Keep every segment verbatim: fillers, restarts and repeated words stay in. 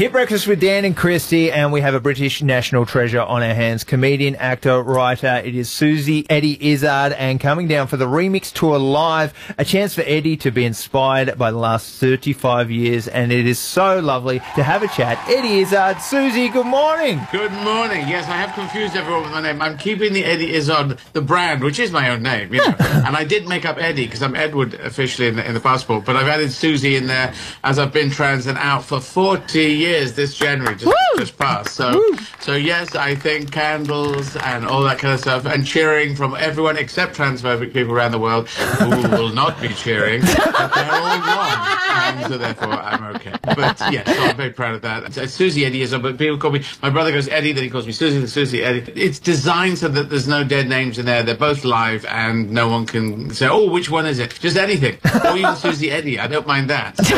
Hit Breakfast with Dan and Christy, and we have a British national treasure on our hands. Comedian, actor, writer. It is Susie Eddie Izzard, and coming down for the Remix Tour Live, a chance for Eddie to be inspired by the last thirty-five years, and it is so lovely to have a chat. Eddie Izzard, Susie, good morning. Good morning. Yes, I have confused everyone with my name. I'm keeping the Eddie Izzard, the brand, which is my own name, you know. And I did make up Eddie because I'm Edward officially in the, in the passport, but I've added Susie in there as I've been trans and out for forty years this January, just, just passed. So, Woo! so yes, I think candles and all that kind of stuff, and cheering from everyone except transphobic people around the world who will not be cheering. But they're all wrong, and so therefore I'm okay. But yes, so I'm very proud of that. It's Susie Eddie Izzard, but people call me, my brother goes Eddie, then he calls me Susie, then Susie Eddie. It's designed so that there's no dead names in there. They're both live, and no one can say, oh, which one is it? Just anything. Or even Susie Eddie. I don't mind that. So,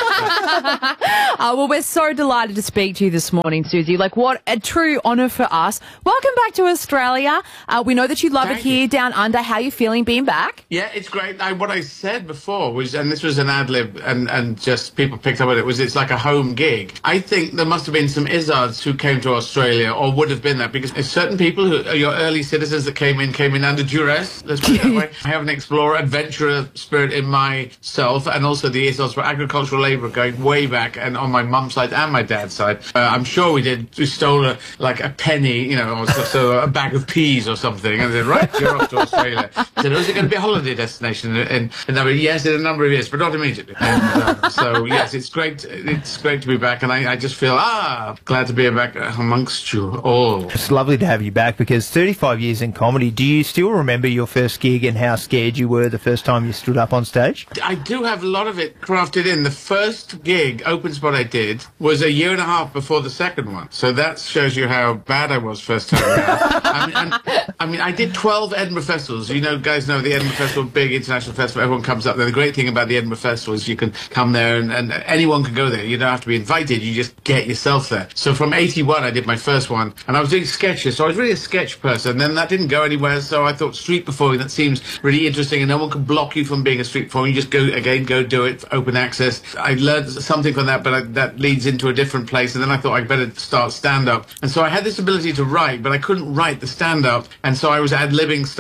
uh, uh, well, we're so delighted to speak to you this morning, Susie. Like, what a true honour for us. Welcome back to Australia. Uh, we know that you love Thank it here you. down under. How are you feeling being back? Yeah, it's great. I, what I said before was, and this was an ad lib, and, and just people picked up on it, was it's like a home gig. I think there must have been some Izzards who came to Australia, or would have been there, because there's certain people who are your early citizens that came in, came in under duress. Let's put it that way. I have an explorer, adventurer spirit in myself, and also the Izzards were agricultural labourer going way back, and on my mum's side and my dad's side. Uh, I'm sure we did. We stole a, like a penny, you know, or so, so a bag of peas or something, and then right, you're off to Australia. I said, oh, is it going to be a holiday destination? And, and they were, yes, in a number of years, but not immediately. And, uh, so yes, it's great. It's great to be back, and I, I just feel ah glad to be back amongst you all. It's lovely to have you back, because thirty-five years in comedy. Do you still remember your first gig and how scared you were the first time you stood up on stage? I do have a lot of it crafted in. The first gig, open spot I did, was a year and a half before the second one. So that shows you how bad I was first time around. I mean, and, I mean, I did twelve Edinburgh festivals. You know, guys know the Edinburgh Festival, big international festival. Everyone comes up there. The great thing about the Edinburgh Festival is you can come there, and, and anyone can go there. You don't have to be invited. You just get yourself there. So from eighty-one, I did my first one, and I was doing sketches. So I was really a sketch person. Then that didn't go anywhere. So I thought street performing, that seems really interesting, and no one can block you from being a street performer. You just go, again, go do it, open access. I learned something from that, but I, that leads into a different place. And then I thought I'd better start stand-up. And so I had this ability to write, but I couldn't write the stand-up. And so I was ad-libbing stuff.